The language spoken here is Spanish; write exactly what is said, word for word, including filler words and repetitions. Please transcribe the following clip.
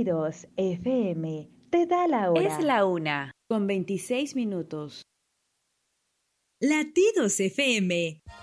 Latidos F M te da la hora. Es la una, con veintiséis minutos. Latidos F M.